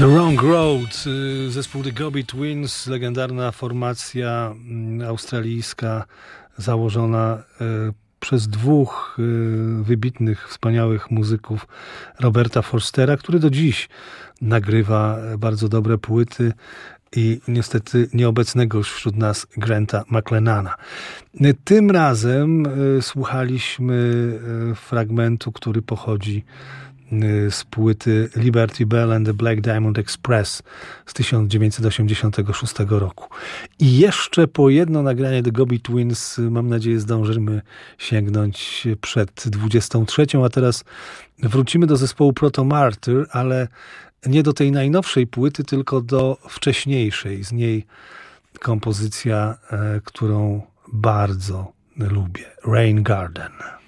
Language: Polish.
The Wrong Road, zespół The Gobi Twins, legendarna formacja australijska założona przez dwóch wybitnych, wspaniałych muzyków, Roberta Forstera, który do dziś nagrywa bardzo dobre płyty, i niestety nieobecnego już wśród nas Granta McLennana. Tym razem słuchaliśmy fragmentu, który pochodzi z płyty Liberty Bell and the Black Diamond Express z 1986 roku. I jeszcze po jedno nagranie The Gobi Twins, mam nadzieję, zdążymy sięgnąć przed 23, a teraz wrócimy do zespołu Proto Martyr, ale nie do tej najnowszej płyty, tylko do wcześniejszej. Z niej kompozycja, którą bardzo lubię. Rain Garden.